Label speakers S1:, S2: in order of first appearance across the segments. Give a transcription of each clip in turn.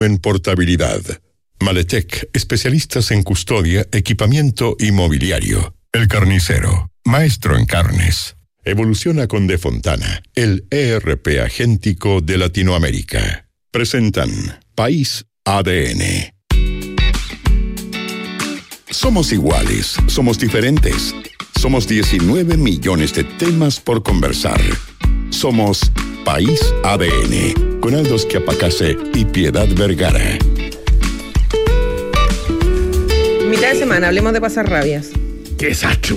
S1: en portabilidad. Maletec, especialistas en custodia, equipamiento y mobiliario. El Carnicero, maestro en carnes. Evoluciona con De Fontana, el ERP agéntico de Latinoamérica. Presentan País ADN. Somos iguales, somos diferentes. Somos 19 millones de temas por conversar. Somos País ADN, con Aldo Schiapacase y Piedad Vergara.
S2: Mitad de semana, hablemos de pasar rabias.
S3: ¡Qué desastre!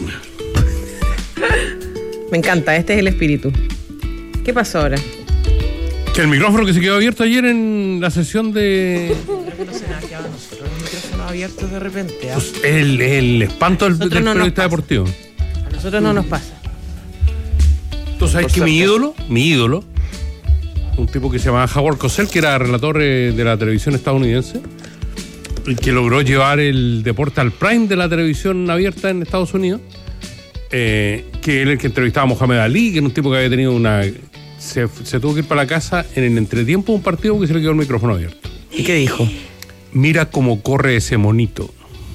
S2: Me encanta, este es el espíritu. ¿Qué pasó ahora?
S3: Que el micrófono que se quedó abierto ayer en la sesión de...
S4: Creo que no se nos ha quedado a nosotros los micrófonos abiertos de repente.
S3: Pues el espanto del periodista deportivo.
S2: A nosotros no nos pasa.
S3: ¿Tú sabes que mi ídolo, un tipo que se llamaba Howard Cosell, que era relator de la televisión estadounidense, y que logró llevar el deporte al prime de la televisión abierta en Estados Unidos, que era el que entrevistaba a Mohamed Ali, que era un tipo que había tenido una... Se tuvo que ir para la casa en el entretiempo de un partido porque se le quedó el micrófono abierto.
S4: ¿Y qué dijo?
S3: Mira cómo corre ese monito.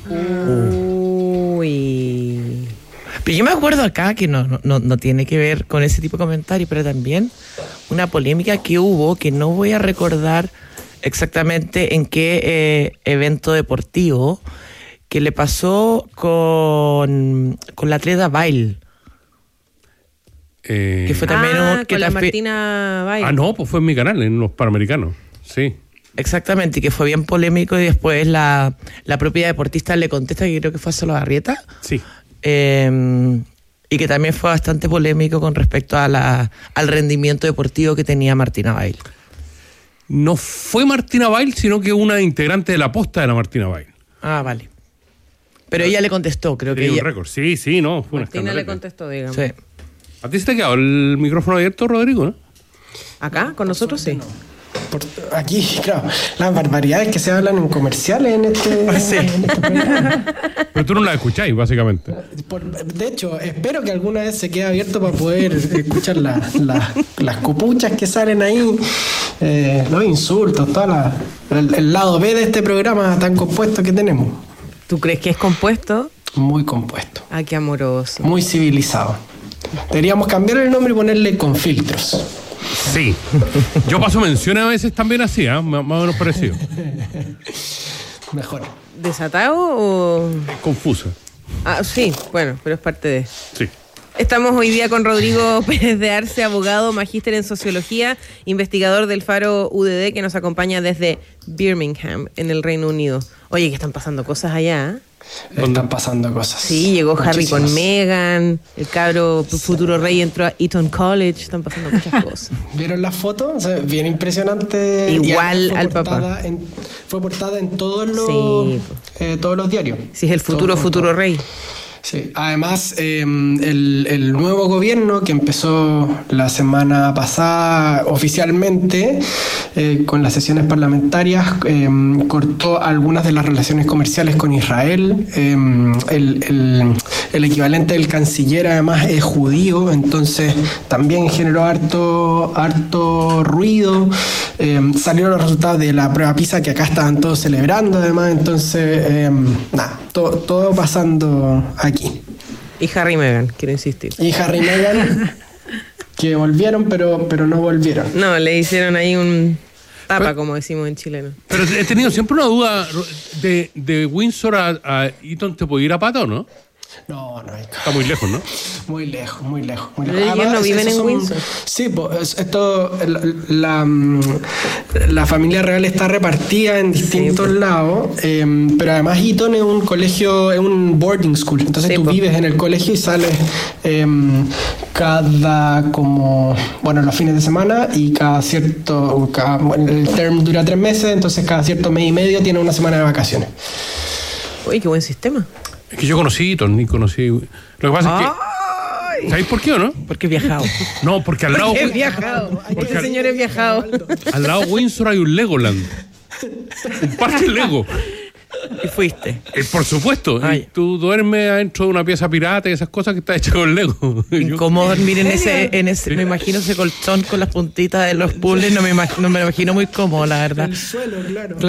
S2: Uy.
S4: Pero yo me acuerdo acá que no tiene que ver con ese tipo de comentarios, pero también una polémica que hubo, que no voy a recordar exactamente en qué evento deportivo, que le pasó con la atleta Bail. Que fue también
S2: con la Martina Bail.
S3: No, pues fue en mi canal, en los Panamericanos. Sí.
S4: Exactamente, y que fue bien polémico, y después la propia deportista le contesta, que creo que fue a Solobarrieta.
S3: Sí.
S4: Y que también fue bastante polémico con respecto a al rendimiento deportivo que tenía Martina Bail.
S3: No fue Martina Bail, sino que una integrante de la posta de la Martina Bail.
S4: Ah, vale. Pero ella le contestó, creo que ella...
S3: un récord. Sí, no. Fue
S2: Martina le contestó, digamos.
S4: Sí.
S3: ¿A ti se te ha quedado el micrófono abierto, Rodrigo, no?
S2: ¿Acá? ¿Con nosotros? Sí.
S5: Aquí, claro, las barbaridades que se hablan en comerciales en este programa.
S3: Pero tú no las escucháis, básicamente.
S5: De hecho, espero que alguna vez se quede abierto para poder escuchar las copuchas que salen ahí, los insultos, el lado B de este programa tan compuesto que tenemos.
S2: ¿Tú crees que es compuesto?
S5: Muy compuesto.
S2: Ah, qué amoroso.
S5: Muy civilizado. Deberíamos cambiar el nombre y ponerle Con Filtros.
S3: Sí. Yo paso menciones a veces también así, más o menos parecido.
S5: Mejor.
S2: ¿Desatado o...?
S3: Confuso.
S2: Sí, bueno, pero es parte de...
S3: Sí.
S2: Estamos hoy día con Rodrigo Pérez de Arce, abogado, magíster en sociología, investigador del Faro UDD, que nos acompaña desde Birmingham, en el Reino Unido. Oye, que están pasando cosas allá, ¿eh?
S5: Están pasando cosas.
S2: Sí, llegó Harry
S5: muchísimas.
S2: con Meghan, el cabro futuro rey entró a Eton College, están pasando muchas cosas.
S5: ¿Vieron las fotos? O sea, bien impresionante.
S2: Igual al papá.
S5: Fue portada en todos los diarios.
S2: Sí, es el futuro rey.
S5: Sí. Además, el nuevo gobierno que empezó la semana pasada oficialmente con las sesiones parlamentarias cortó algunas de las relaciones comerciales con Israel. El equivalente del canciller además es judío, entonces también generó harto ruido. Salieron los resultados de la prueba PISA, que acá estaban todos celebrando además, entonces todo pasando aquí.
S2: Y Harry y Meghan, quiero insistir.
S5: Y Harry y Meghan, que volvieron, pero no volvieron.
S2: No, le hicieron ahí un tapa, como decimos en chileno.
S3: Pero he tenido siempre una duda de Windsor a Eton, ¿te puede ir a pata o no?
S5: No.
S3: Está muy lejos, ¿no?
S5: Muy lejos.
S2: Pero ellos no viven en Windsor.
S5: Sí, pues la familia real está repartida en distintos lados, pero además Eton es un colegio, es un boarding school. Entonces tú vives en el colegio y sales los fines de semana, y el term dura 3 meses, entonces cada cierto mes y medio tiene una semana de vacaciones.
S2: Uy, qué buen sistema.
S3: Es que yo conocí Eton, ni conocí... Lo que pasa es que... ¿Sabéis por qué o no?
S4: Porque he viajado.
S3: No, porque al lado...
S2: Es viajado. Este señor es viajado.
S3: Al lado de Windsor hay un Legoland. Un parque Lego.
S4: Y fuiste.
S3: Por supuesto.
S4: Ay.
S3: Y tú duermes adentro de una pieza pirata y esas cosas que está hecha con Lego.
S4: Incómodo dormir en ese, me imagino ese colchón con las puntitas de los puzzles, no me imagino muy cómodo, la verdad.
S5: El suelo, claro.